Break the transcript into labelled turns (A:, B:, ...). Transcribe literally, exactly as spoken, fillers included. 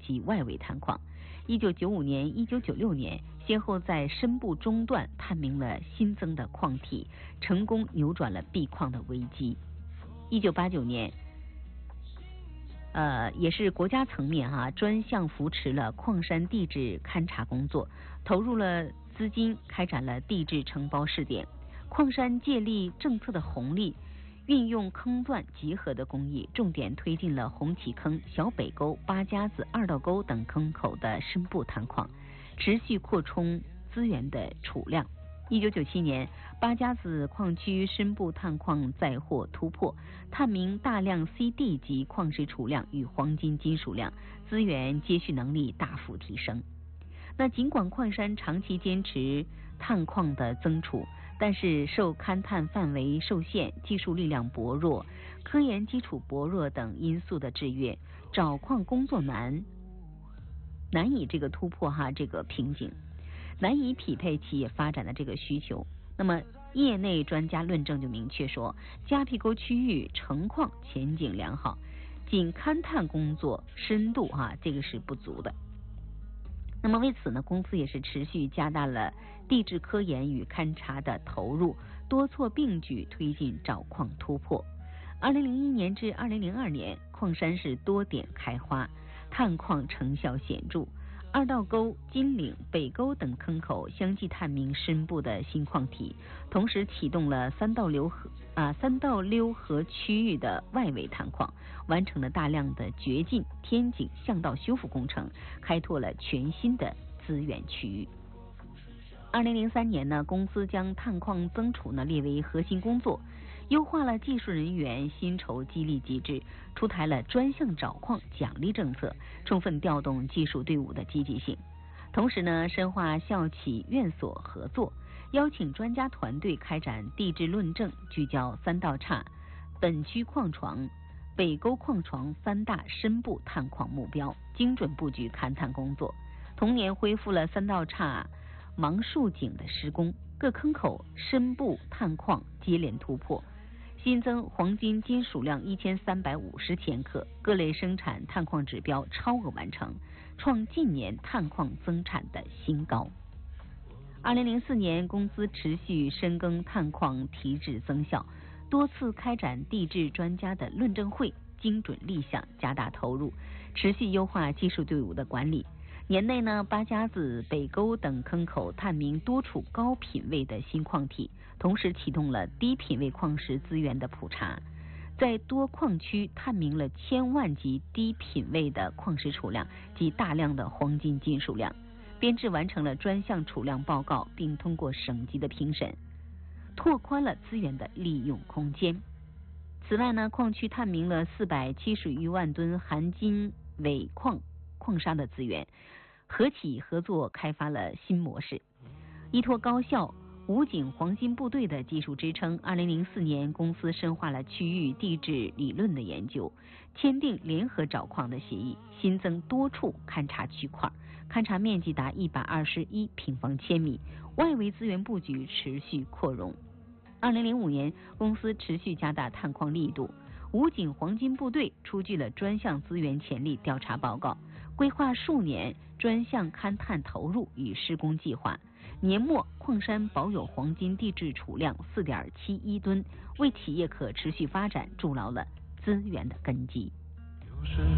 A: 及外围探矿。一九九五年、一九九六年，先后在深部中段探明了新增的矿体，成功扭转了闭矿的危机。一九八九年，呃，也是国家层面哈、啊、专项扶持了矿山地质勘察工作，投入了资金，开展了地质承包试点。矿山借力政策的红利，运用坑钻结合的工艺，重点推进了红旗坑、小北沟、八家子、二道沟等坑口的深部探矿，持续扩充资源的储量。一九九七年，八家子矿区深部探矿再获突破，探明大量 C D 级矿石储量与黄金金属量，资源接续能力大幅提升。那尽管矿山长期坚持探矿的增储，但是受勘探范围受限、技术力量薄弱、科研基础薄弱等因素的制约，找矿工作难，难以这个突破哈这个瓶颈，难以匹配企业发展的这个需求。那么业内专家论证就明确说，夹皮沟区域成矿前景良好，仅勘探工作深度哈这个是不足的。那么为此呢，公司也是持续加大了地质科研与勘察的投入，多措并举推进找矿突破。二零零一年至二零零二年，矿山是多点开花，探矿成效显著。二道沟、金岭、北沟等坑口相继探明深部的新矿体，同时启动了三道流河啊三道溜河区域的外围探矿，完成了大量的掘进、天井、巷道修复工程，开拓了全新的资源区域。二零零三年呢，公司将探矿增储呢列为核心工作，优化了技术人员薪酬激励机制，出台了专项找矿奖励政策，充分调动技术队伍的积极性。同时呢，深化校企院所合作，邀请专家团队开展地质论证，聚焦三道岔、本区矿床、北沟矿床三大深部探矿目标，精准布局勘探工作。同年恢复了三道岔芒树井的施工，各坑口深部探矿接连突破，新增黄金金属量一千三百五十千克，各类生产探矿指标超额完成，创近年探矿增产的新高。二零零四年，公司持续深耕探矿提质增效，多次开展地质专家的论证会，精准立项，加大投入，持续优化技术队伍的管理。年内呢，八家子、北沟等坑口探明多处高品位的新矿体，同时启动了低品位矿石资源的普查，在多矿区探明了千万级低品位的矿石储量及大量的黄金金属量，编制完成了专项储量报告，并通过省级的评审，拓宽了资源的利用空间。此外呢，矿区探明了四百七十余万吨含金尾矿矿砂的资源，合企合作开发了新模式。依托高校武警黄金部队的技术支撑，二零零四年公司深化了区域地质理论的研究，签订联合找矿的协议，新增多处勘察区块，勘察面积达一百二十一平方千米，外围资源布局持续扩容。二零零五年，公司持续加大探矿力度，武警黄金部队出具了专项资源潜力调查报告，规划数年专项勘探投入与施工计划。年末，矿山保有黄金地质储量 四点七一吨，为企业可持续发展筑牢了资源的根基。